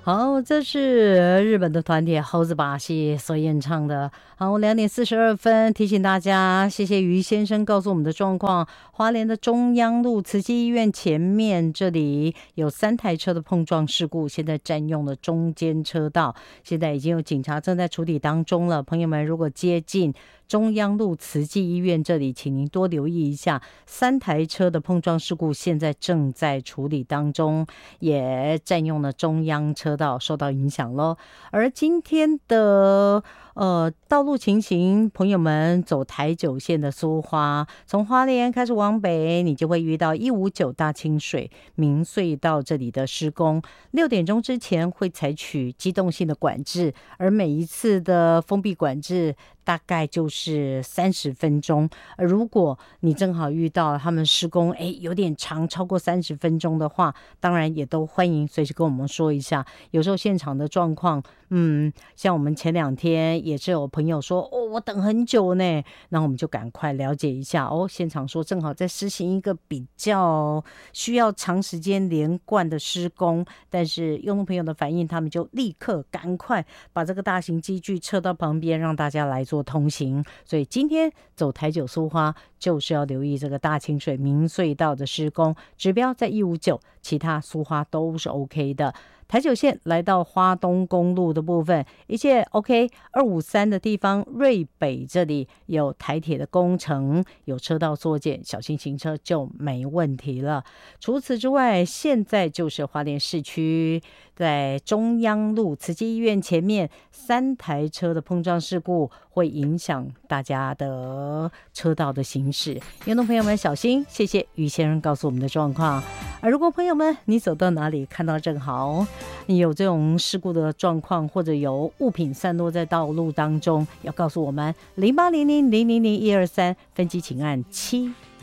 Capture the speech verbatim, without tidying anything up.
好，这是日本的团体猴子把戏所演唱的。好，两点四十二分，提醒大家，谢谢于先生告诉我们的状况。花莲的中央路慈济医院前面这里有三台车的碰撞事故，现在占用了中间车道，现在已经有警察正在处理当中了。朋友们，如果接近中央路慈济医院这里，请您多留意一下，三台车的碰撞事故现在正在处理当中，也占用了中央车道，受到影响咯。而今天的呃道路情形，朋友们走台九线的苏花，从花莲开始往北，你就会遇到一五九大清水明隧道这里的施工，六点钟之前会采取机动性的管制，而每一次的封闭管制大概就是三十分钟，而如果你正好遇到他们施工，哎，有点长，超过三十分钟的话，当然也都欢迎随时跟我们说一下。有时候现场的状况，嗯，像我们前两天也是有朋友说，哦，我等很久呢，那我们就赶快了解一下哦。现场说正好在施行一个比较需要长时间连贯的施工，但是用户朋友的反应，他们就立刻赶快把这个大型机具撤到旁边，让大家来做通行。所以今天走台九苏花就是要留意这个大清水明隧道的施工，指标在一五九，其他苏花都是 OK 的。台九线来到花东公路的部分，一切 OK。二五三的地方，瑞北这里有台铁的工程，有车道缩减，小心行车就没问题了。除此之外，现在就是花莲市区，在中央路慈济医院前面，三台车的碰撞事故会影响大家的车道的行驶，运动朋友们小心。谢谢于先生告诉我们的状况。而如果朋友们你走到哪里看到正好你有这种事故的状况，或者有物品散落在道路当中，要告诉我们零八零零零零零一二三分机请按七